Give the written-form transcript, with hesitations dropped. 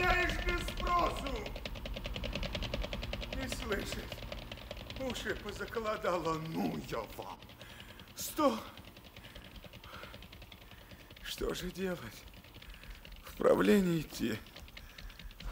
выполняешь без спросу. Не слышит. Уши позаколодало. Ну, я вам. Что же делать? В правление идти?